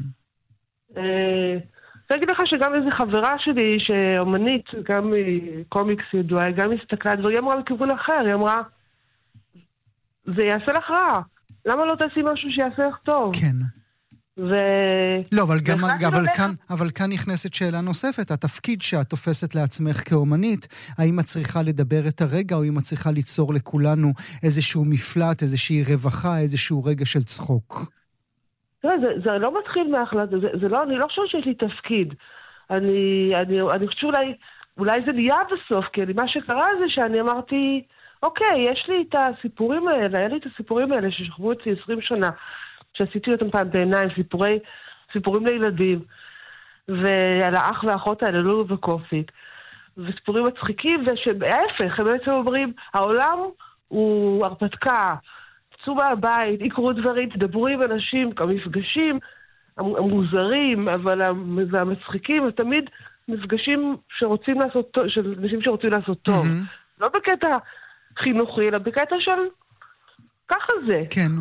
אני אגיד לך שגם איזו חברה שלי, שאומנית, גם קומיקס ידועה, גם הסתכלה דברים, היא אמרה בכיוון אחר, היא אמרה, זה יעשה לך רע. למה לא תעשי משהו שיעשה לך טוב? כן. לא, אבל כאן נכנסת שאלה נוספת, התפקיד שאת תופסת לעצמך כאומנית, האם את צריכה לדבר את הרגע, או אם את צריכה ליצור לכולנו איזשהו מפלט, איזושהי רווחה, איזשהו רגע של צחוק? זה לא מתחיל מהחלטה, אני לא חושבת שיש לי תפקיד. אני חושבת שאולי זה נהיה בסוף, כי מה שקרה זה שאני אמרתי, אוקיי, יש לי את הסיפורים האלה, היה לי את הסיפורים האלה ששכבו אצלי 20 שנה, שעשיתי אותם פעם בעיניים, סיפורים לילדים, ועל האח והאחות האלה, לולו וקופיק, וסיפורים מצחיקים, ושבהפך, הם בעצם אומרים, העולם הוא הרפתקה, צאו מהבית, יקרו דברים, תדברו עם אנשים, המפגשים המוזרים, אבל המצחיקים, תמיד מפגשים שרוצים לעשות טוב, של אנשים שרוצים לעשות טוב. לא בקטע חינוכי, אלא בקטע של ככה זה. כן.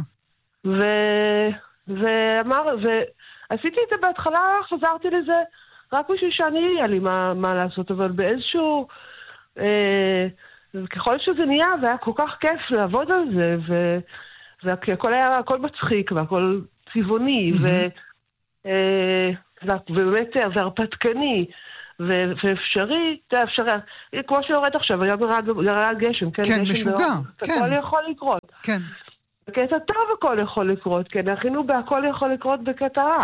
ועשיתי את זה בהתחלה, חזרתי לזה, רק בשביל שאני יהיה לי מה לעשות, אבל באיזשהו... וככל שזה נהיה, והיה כל כך כיף לעבוד על זה, והכל היה, הכל מצחיק, והכל צבעוני, ובאמת זה הרפתקני, ואפשרי, זה אפשרי, כמו שיורד עכשיו, היום ירד גשם, כן, משוגע, כן. הכל יכול לקרות. כן. בקטע טוב הכל יכול לקרות, כן, הכינו בהכל יכול לקרות בקטע רע.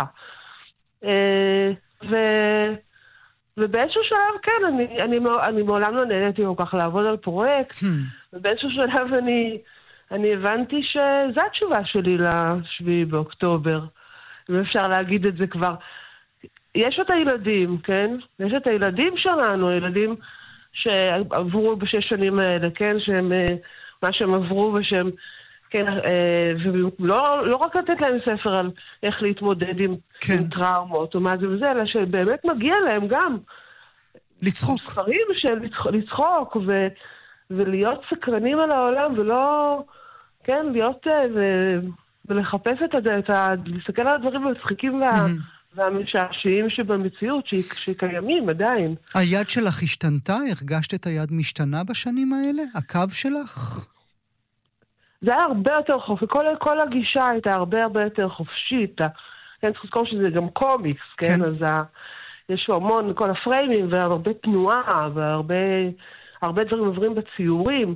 ובאיזשהו שלב, כן, אני מעולם לא נהניתי כל כך לעבוד על פרויקט, ובאיזשהו שלב אני הבנתי שזו התשובה שלי לשביעי באוקטובר, אם אפשר להגיד את זה כבר. יש את הילדים, כן? יש את הילדים שלנו, הילדים שעברו בשש שנים האלה, כן? שהם, מה שהם עברו ושהם, כן, ולא רק לתת להם ספר על איך להתמודד עם טראומות או מה זה וזה, אלא שבאמת מגיע להם גם לצחוק. ספרים של לצחוק ולהיות סקרנים על העולם ולא, כן, להיות ולחפש להסתכל על הדברים המצחיקים והמשעשעים שבמציאות שקיימים עדיין. היד שלך השתנתה? הרגשת את היד משתנה בשנים האלה? הקו שלך? זה היה הרבה יותר חופשי, כל הגישה הייתה הרבה יותר חופשית. כן, צריך לזכור שזה גם קומיקס, כן? אז יש המון, כל הפריימים, והרבה תנועה, והרבה דברים עוברים בציורים.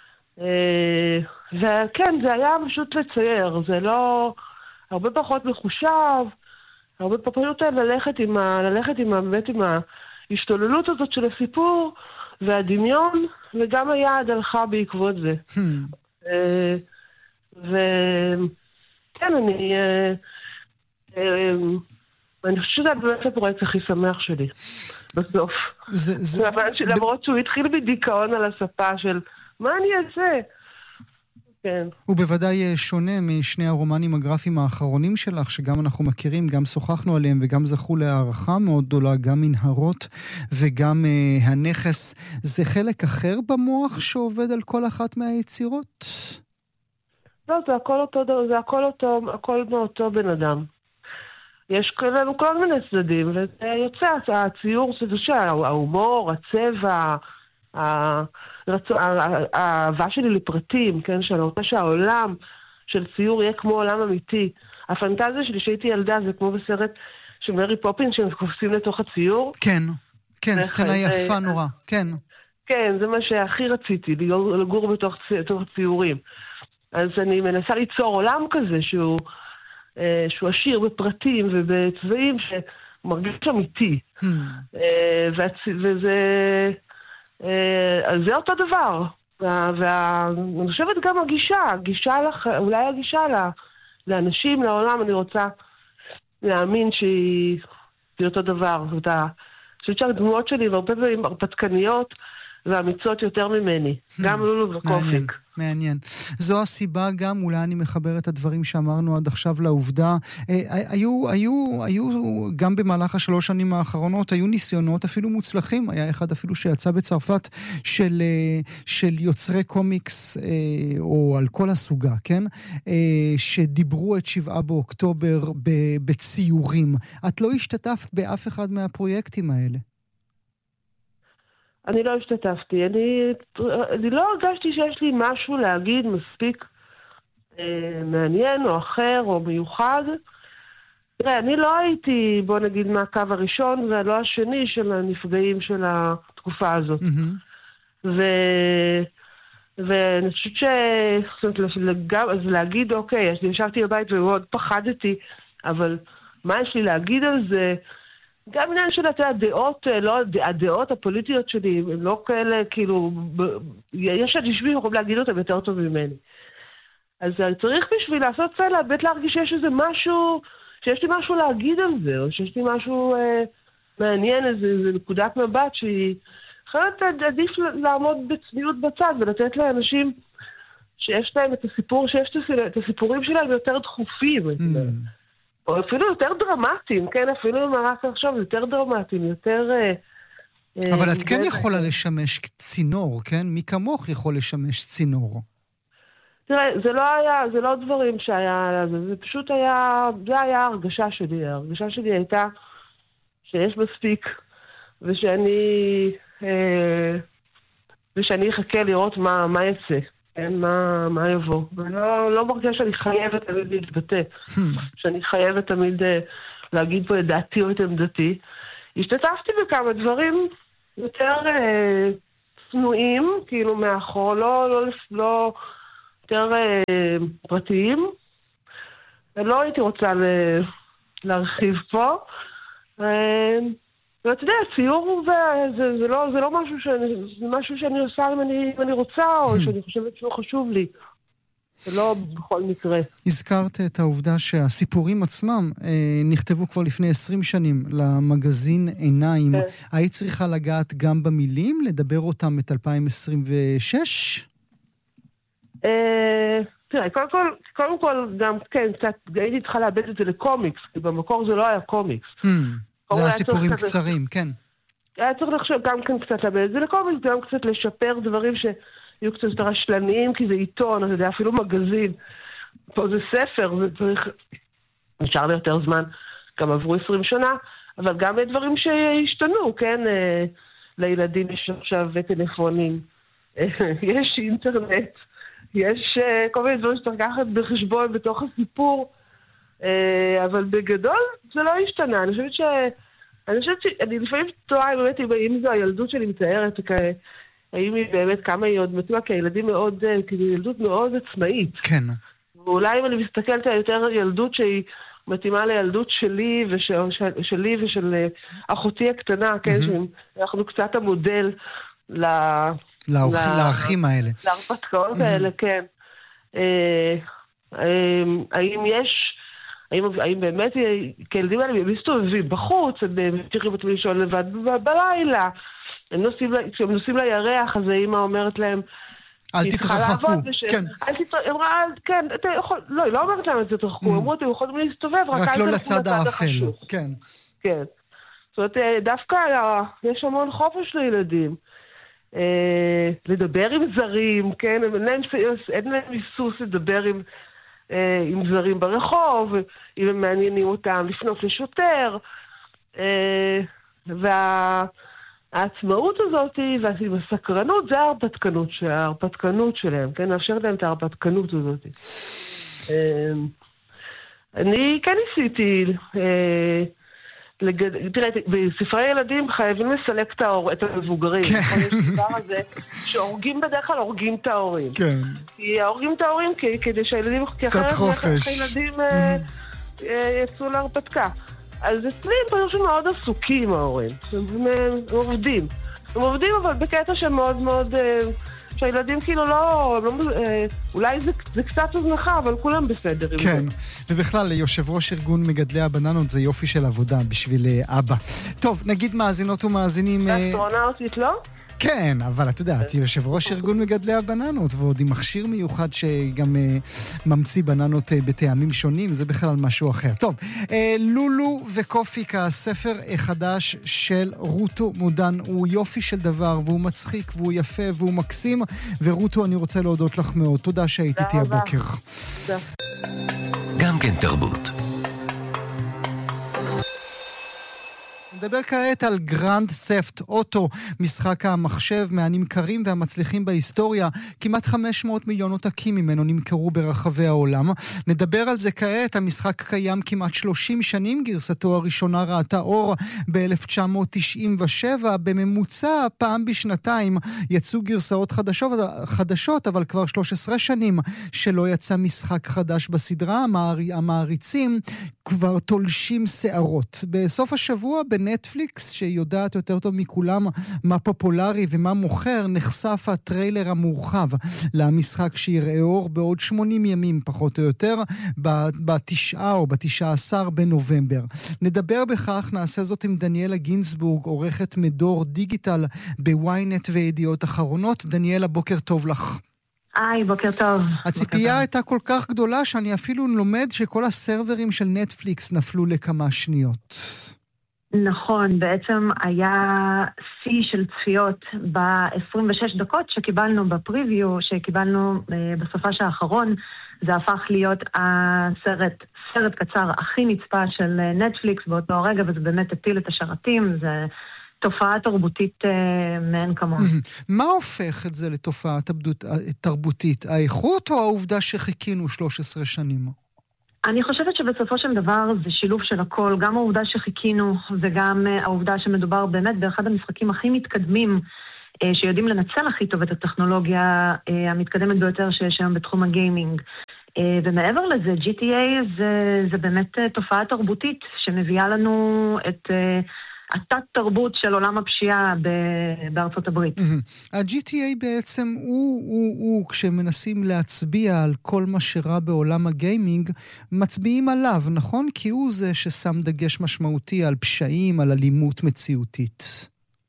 וכן, זה היה פשוט לצייר, זה לא, הרבה פחות מחושב, הרבה פחות ללכת עם ההשתוללות הזאת של הסיפור, והדמיון, וגם היד הלכה בעקבות זה. וכן, אני חושבת שזה באמת הפרויקט הכי שמח שלי, בסוף. למרות שהוא התחיל בדיכאון על הספה של, מה אני אעשה? כן. הוא בוודאי שונה משני הרומנים הגרפיים האחרונים שלך, שגם אנחנו מכירים, גם שוחחנו עליהם וגם זכו להערכה מאוד גדולה, גם מנהרות וגם הנכס. זה חלק אחר במוח שעובד על כל אחת מהיצירות? לא, זה הכל מאותו בן אדם. יש לנו כל מיני צדדים, וזה יוצא, הציור זה שההומור, הצבע, האהבה שלי לפרטים, כן, שאני רוצה שהעולם של ציור יהיה כמו עולם אמיתי. הפנטזיה שלי שהייתי ילדה זה כמו בסרט של מרי פופין שהם קופצים לתוך הציור. כן, כן, סצנה יפה נורא, כן. כן, זה מה שהכי רציתי, לגור בתוך ציורים. אז אני מנסה ליצור עולם כזה שהוא עשיר בפרטים ובצבעים שמרגיש אמיתי. וזה זה אותו דבר. ואני חושבת גם הגישה אולי הגישה לאנשים, לעולם, אני רוצה להאמין שהיא אותו דבר. אני חושבת שהדמויות שלי הרבה פעמים הרפתקניות ואמיצות יותר ממני. גם לולו וקופיק. מעניין. זו הסיבה גם, אולי אני מחבר את הדברים שאמרנו עד עכשיו לעובדה, היו גם במהלך 3 שנים האחרונות, היו ניסיונות אפילו מוצלחים, היה אחד אפילו שיצא בצרפת של יוצרי קומיקס, או על כל הסוגה, כן? שדיברו את 7 באוקטובר בציורים. את לא השתתפת באף אחד מהפרויקטים האלה? אני לא השתתפתי, אני לא הרגשתי שיש לי משהו להגיד מספיק מעניין או אחר או מיוחד. תראה, אני לא הייתי, בוא נגיד, מהקו הראשון ולא השני של הנפגעים של התקופה הזאת. ואני חושבת אז להגיד, אוקיי, ישבתי בבית ומאוד פחדתי, אבל מה יש לי להגיד על זה? גם עניין של הדעות הפוליטיות שלי, הן לא כאלה, כאילו, יש אנשים יכולים להגיד אותם יותר טוב ממני. אז צריך בשביל לעשות צלע, בית להרגיש שיש איזה משהו, שיש לי משהו להגיד על זה, או שיש לי משהו מעניין, איזה נקודת מבט שהיא, אחרת עדיף לעמוד בצניעות בצד, ולתת לאנשים שיש להם את הסיפור, שיש את הסיפורים שלהם יותר דחופים, או אפילו יותר דרמטיים, כן? אפילו אם רק עכשיו יותר דרמטיים, יותר... אבל את כן יכולה לשמש צינור, כן? מי כמוך יכול לשמש צינור? תראה, זה לא דברים שהיה, זה פשוט היה, זה היה ההרגשה שלי. ההרגשה שלי הייתה שיש מספיק, ושאני אחכה לראות מה יצא. כן, מה יבוא. ואני לא מרגישה שאני חייבת תמיד להתבטא. שאני חייבת תמיד להגיד פה את דעתי או את עמדתי. השתתפתי בכמה דברים יותר צנועים, כאילו מאחור, לא יותר פרטיים. לא הייתי רוצה להרחיב פה. ואתה יודע, ציור זה לא משהו שאני עושה אם אני רוצה, או שאני חושבת שהוא חשוב לי. זה לא בכל מקרה. הזכרת את העובדה שהסיפורים עצמם נכתבו כבר לפני 20 שנים למגזין עיניים. היית צריכה לגעת גם במילים, לדבר אותם את 2026? תראה, קודם כל גם כן, קצת הייתי צריכה לאבד את זה לקומיקס, כי במקור זה לא היה קומיקס. זה היה סיפורים קצרים, כן. היה צריך לחשוב גם כן קצת לאבד את זה לקומיקס, גם קצת לשפר דברים שיהיו קצת יותר רשלניים, כי זה עיתון, אז זה אפילו מגזין. פה זה ספר, זה צריך... נשאר לי יותר זמן, גם עברו 20 שנה, אבל גם דברים שהשתנו, כן? לילדים יש עכשיו טלפונים, יש אינטרנט, יש כל מיני דברים שצריך לקחת בחשבון בתוך הסיפור, אבל בגדול זה לא השתנה. אני חושבת שאני לפעמים טועה באמת אם זו הילדות שלי מתארת, האם היא באמת כמה היא עוד מתאימה, כי הילדים מאוד, כי זו ילדות מאוד עצמאית. כן. ואולי אם אני מסתכלת על יותר ילדות שהיא מתאימה לילדות שלי ושל אחותי הקטנה, כן, שאנחנו קצת המודל לאחים האלה. להרפתקאות האלה, כן. האם באמת, כילדים האלה מסתובבים בחוץ, הם ממשיכים את לישון לבד בלילה, כשהם נוסעים לירח, אז האמא אומרת להם, אל תתרחקו. כן, אתה יכול, לא אומרת להם את זה תרחקו, אמרו, אתם יכולים להסתובב, רק לא לצד האפל. כן. כן. זאת אומרת, דווקא יש המון חופש לילדים. לדבר עם זרים, כן? אין להם היסוס לדבר עם זרים ברחוב, אם הם מעניינים אותם, לפנות לשוטר. והעצמאות הזאת והסקרנות, זה ההרפתקנות שלהם, כן? לאפשר להם את ההרפתקנות הזאת. אני כן ניסיתי... תראה, בספרי ילדים חייבים לסלק את המבוגרים. יש דבר הזה שהורגים בדרך כלל הורגים את ההורים. כן. כי הורגים את ההורים כדי שהילדים... קצת חופש. הילדים יצאו להרפתקה. אז אצלי הם פשוט מאוד עסוקים ההורים. הם עובדים. הם עובדים אבל בקטע שמאוד מאוד... שהילדים כאילו לא... אולי זה קצת הזנחה, אבל כולם בסדר. כן, ובכלל, יושב ראש ארגון מגדלי הבננות זה יופי של עבודה בשביל אבא. טוב, נגיד מאזינות ומאזינים... אסטרונאוטית, לא? כן, אבל את יודעת, יושב ראש ארגון מגדלי הבננות, ועוד עם מכשיר מיוחד שגם ממציא בננות בטעמים שונים, זה בכלל משהו אחר. טוב, לולו וקופיקה, הספר החדש של רוטו מודן, הוא יופי של דבר, והוא מצחיק, והוא יפה, והוא מקסים, ורוטו, אני רוצה להודות לך מאוד. תודה שהייתי איתי הבוקר. תודה. גם כן תרבות. נדבר כעת על גרנד תפט אוטו, משחק המחשב מהנמכרים והמצליחים בהיסטוריה. כמעט 500 מיליון עותקים ממנו נמכרו ברחבי העולם. נדבר על זה כעת, המשחק קיים כמעט 30 שנים, גרסתו הראשונה ראתה אור ב-1997, בממוצע פעם בשנתיים יצאו גרסאות חדשות, אבל כבר 13 שנים שלא יצא משחק חדש בסדרה. המעריצים כבר תולשים שערות. בסוף השבוע בנטפליקס, שיודעת יותר טוב מכולם מה פופולרי ומה מוכר, נחשף הטריילר המורחב למשחק שיראה אור בעוד 80 ימים פחות או יותר, ב-9 או ב-19 בנובמבר. נדבר בכך, נעשה זאת עם דניאלה גינסבורג, עורכת מדור דיגיטל בוויינט וידיעות אחרונות. דניאלה, בוקר טוב לך. היי, בוקר טוב. הציפייה הייתה כל כך גדולה שאני אפילו לומד שכל הסרברים של נטפליקס נפלו לכמה שניות. נכון, בעצם היה שיא של צפיות ב-26 דקות שקיבלנו בפריוויו, שקיבלנו בסופש האחרון. זה הפך להיות סרט קצר הכי נצפה של נטפליקס באותו הרגע, וזה באמת הפיל את השרתים, זה תופעה תרבותית מעין כמוה. מה הופך את זה לתופעה תרבותית? האיכות או העובדה שחיכינו 13 שנים? אני חושבת שבסופו של דבר זה שילוב של הכל, גם העובדה שחיכינו וגם העובדה שמדובר באמת באחד המשחקים הכי מתקדמים, שיודעים לנצל הכי טוב את הטכנולוגיה המתקדמת ביותר שיש היום בתחום הגיימינג. ומעבר לזה, GTA זה באמת תופעה תרבותית שמביאה לנו את התת תרבות של עולם הפשיעה בארצות הברית. ה-GTA בעצם הוא כשמנסים להצביע על כל מה שרע בעולם הגיימינג, מצביעים עליו, נכון? כי הוא זה ששם דגש משמעותי על פשעים, על אלימות מציאותית.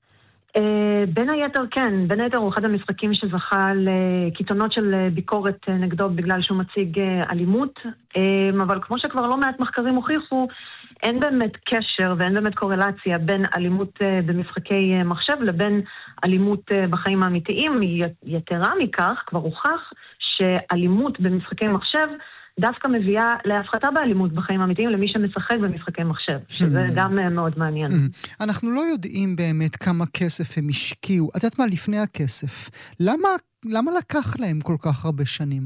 בין היתר כן, בין היתר הוא אחד המשחקים שזכה לקיתונות של ביקורת נגדו בגלל שהוא מציג אלימות, אבל כמו שכבר לא מעט מחקרים הוכיחו, אין באמת קשר ואין באמת קורלציה בין אלימות במשחקי מחשב לבין אלימות בחיים האמיתיים. יתרה מכך, כבר הוכח שאלימות במשחקי מחשב דווקא מביאה להפחתה באלימות בחיים האמיתיים למי שמשחק במשחקי מחשב, שזה גם מאוד מעניין. אנחנו לא יודעים באמת כמה כסף הם השקיעו. את יודעת מה, לפני הכסף, למה לקח להם כל כך הרבה שנים?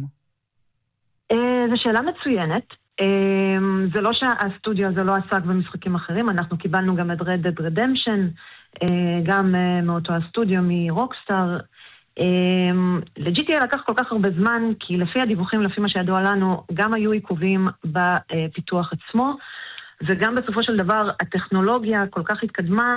זו שאלה מצוינת. זה לא שהסטודיו הזה לא עסק במשחקים אחרים, אנחנו קיבלנו גם את Red Dead Redemption, גם מאותו הסטודיו מרוקסטאר. ל-GTA לקח כל כך הרבה זמן, כי לפי הדיווחים, לפי מה שידוע לנו, גם היו עיכובים בפיתוח עצמו, וגם בסופו של דבר הטכנולוגיה כל כך התקדמה,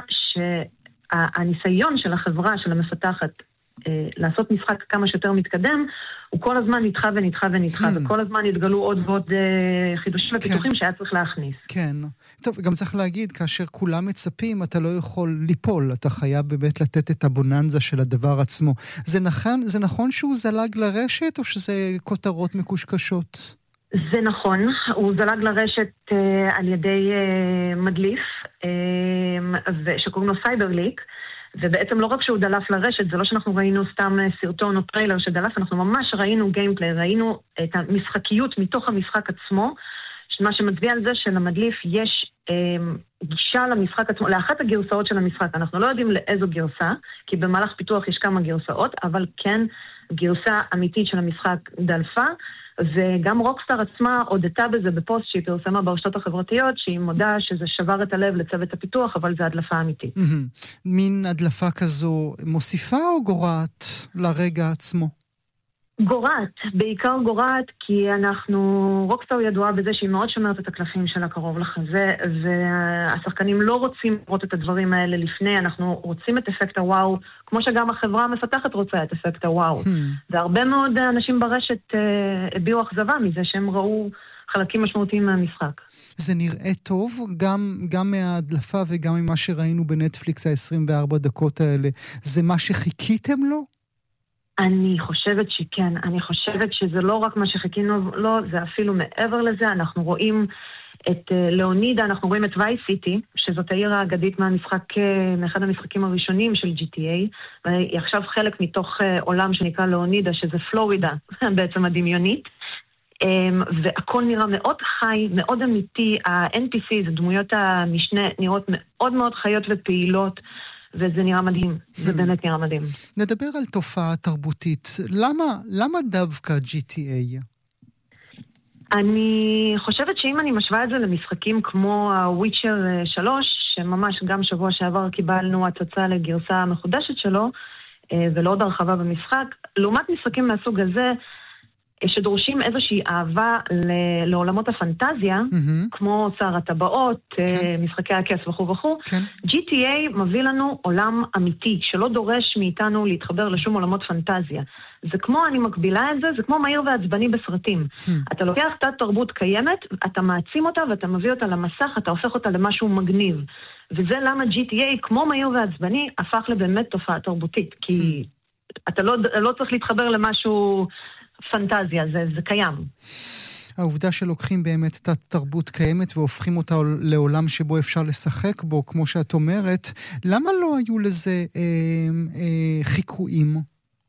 שהניסיון של החברה, של המפתחת, לעשות משחק כמה שיותר מתקדם, הוא כל הזמן נדחה ונדחה ונדחה, וכל הזמן התגלו עוד ועוד חידושים ופיתוחים שהיה צריך להכניס. כן. טוב, גם צריך להגיד, כאשר כולם מצפים, אתה לא יכול ליפול, אתה חייב באמת לתת את הבוננזה של הדבר עצמו. זה נכון שהוא זלג לרשת, או שזה כותרות מקושקשות? זה נכון, הוא זלג לרשת על ידי מדליף, שקוראים לו סייברליק, ובעצם לא רק שהוא דלף לרשת, זה לא שאנחנו ראינו סתם סרטון או טריילר שדלף, אנחנו ממש ראינו גיימפליי, ראינו את המשחקיות מתוך המשחק עצמו, מה שמצביע על זה שלמדליף יש גישה למשחק עצמו, לאחת הגרסאות של המשחק. אנחנו לא יודעים לאיזו גרסה, כי במהלך פיתוח יש כמה גרסאות, אבל כן גרסה אמיתית של המשחק דלפה, וגם רוקסטאר עצמה הודתה בזה בפוסט שהיא פרסמה ברשתות החברתיות, שהיא מודה שזה שבר את הלב לצוות הפיתוח, אבל זה הדלפה אמיתית. מין הדלפה כזו מוסיפה או גורעת לרגע עצמו? גורעת, בעיקר גורעת, כי רוקסטאר ידועה בזה שהיא מאוד שומרת את הקלפים שלה קרוב לחזה, והשחקנים לא רוצים לראות את הדברים האלה לפני, אנחנו רוצים את אפקט הוואו, כמו שגם החברה המפתחת רוצה את אפקט הוואו. והרבה מאוד אנשים ברשת הביעו אכזבה מזה שהם ראו חלקים משמעותיים מהמשחק. זה נראה טוב, גם מההדלפה וגם ממה שראינו בנטפליקס ה-24 דקות האלה. זה מה שחיכיתם לו? אני חושבת שכן, אני חושבת שזה לא רק מה שחיכינו לו, זה אפילו מעבר לזה, אנחנו רואים את לאונידה, אנחנו רואים את וייס סיטי, שזאת העיר האגדית מאחד המשחקים הראשונים של GTA, והיא עכשיו חלק מתוך עולם שנקרא לאונידה, שזה פלורידה, בעצם הדמיונית, והכל נראה מאוד חי, מאוד אמיתי, ה-NPC, זה דמויות המשנה, נראות מאוד מאוד חיות ופעילות, וזה נראה מדהים, זה באמת נראה מדהים. נדבר על תופעה תרבותית. למה דווקא GTA? אני חושבת שאם אני משווה את זה למשחקים כמו וויצ'ר 3, שממש גם שבוע שעבר קיבלנו הצצה לגרסה המחודשת שלו, ולא עוד הרחבה במשחק, לעומת משחקים מהסוג הזה, שדורשים איזושהי אהבה לעולמות הפנטזיה, כמו שר הטבעות, משחקי הכס וכו'. GTA מביא לנו עולם אמיתי, שלא דורש מאיתנו להתחבר לשום עולמות פנטזיה. זה כמו, אני מקבילה את זה, זה כמו מהיר ועצבני בסרטים. אתה לוקח תת תרבות קיימת, אתה מעצים אותה ואתה מביא אותה למסך, אתה הופך אותה למשהו מגניב. וזה למה GTA, כמו מהיר ועצבני, הפך לבאמת תופעה תרבותית. כי אתה לא צריך להתחבר למשהו פנטזיה, זה קיים. העובדה שלוקחים באמת את התרבות קיימת והופכים אותה לעולם שבו אפשר לשחק בו, כמו שאת אומרת, למה לא היו לזה חיקויים?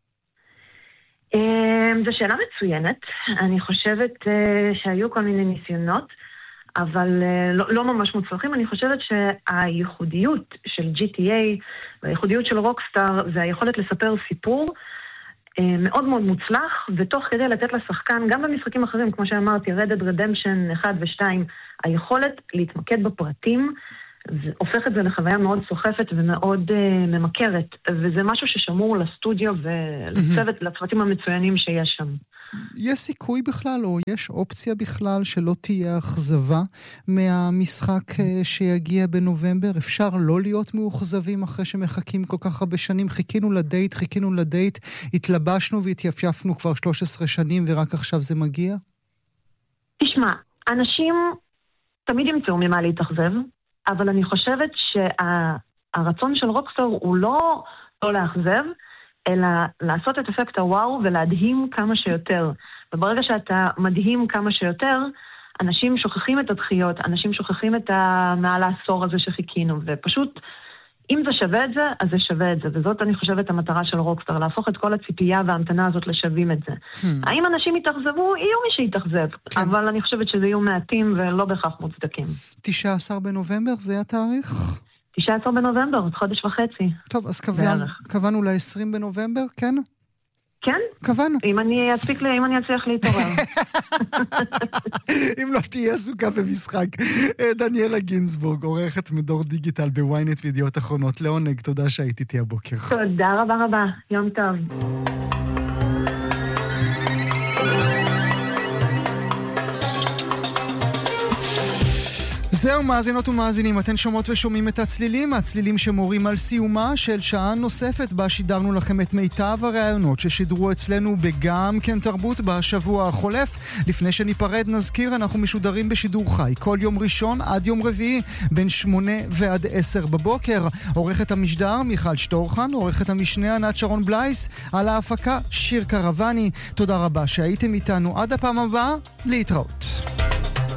זו שאלה מצוינת. אני חושבת שהיו כל מיני ניסיונות, אבל לא ממש מוצלחים. אני חושבת שהייחודיות של GTA והייחודיות של רוקסטאר זה היכולת לספר סיפור מאוד מאוד מוצלח, ותוך כדי לתת לשחקן, גם במשחקים אחרים, כמו שאמרתי, Red Dead Redemption 1 ו-2, היכולת להתמקד בפרטים, הופך את זה לחוויה מאוד סוחפת ומאוד ממכרת, וזה משהו ששמור לסטודיו ולצוותים המצוינים שיש שם. יש סיכוי בכלל, או יש אופציה בכלל שלא תהיה אכזבה מהמשחק שיגיע בנובמבר? אפשר לא להיות מאוכזבים אחרי שמחכים כל כך הרבה שנים? חיכינו לדייט, התלבשנו והתייפייפנו כבר 13 שנים ורק עכשיו זה מגיע? תשמע, אנשים תמיד ימצאו ממה להתאכזב, אבל אני חושבת שהרצון של רוקסטאר הוא לא לאכזב, אלא לעשות את אפקט הוואו ולהדהים כמה שיותר. וברגע שאתה מדהים כמה שיותר, אנשים שוכחים את הדחיות, אנשים שוכחים את מעל העשור הזה שחיכינו, ופשוט, אם זה שווה את זה, אז זה שווה את זה. וזאת אני חושבת המטרה של רוקסטאר, להפוך את כל הציפייה וההמתנה הזאת לשווים את זה. האם אנשים יתאכזבו? יהיו מי שיתאכזב. אבל אני חושבת שזה יהיו מעטים ולא בהכרח מוצדקים. 19 בנובמבר, זה התאריך? 19 בנובמבר, עוד חודש וחצי. טוב, אז קבענו ל-20 בנובמבר, כן? כן? קבענו. אם אני אצליח להתעורר. אם לא תהיה עסוקה במשחק. דניאלה גינזבורג, עורכת מדור דיגיטל בוויינט וידיעות אחרונות. לעונג, תודה שהיית איתי הבוקר. תודה רבה. יום טוב. זהו, מאזינות ומאזינים, אתן שומעות ושומעים את הצלילים שמורים על סיומה של שעה נוספת בה שידרנו לכם את מיטב הרעיונות ששידרו אצלנו בגם כן תרבות בשבוע החולף. לפני שניפרד נזכיר, אנחנו משודרים בשידור חי כל יום ראשון עד יום רביעי בין 8 ועד 10 בבוקר. עורכת המשדר מיכל שטורחן, עורכת המשנה ענת שרון בלייס, על ההפקה שיר קרבני. תודה רבה שהייתם איתנו, עד הפעם הבאה, להתראות.